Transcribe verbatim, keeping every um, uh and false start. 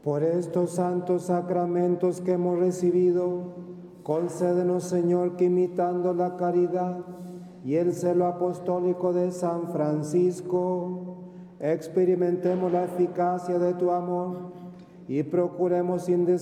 Por estos santos sacramentos que hemos recibido, concédenos, Señor, que imitando la caridad y el celo apostólico de San Francisco, experimentemos la eficacia de tu amor y procuremos sin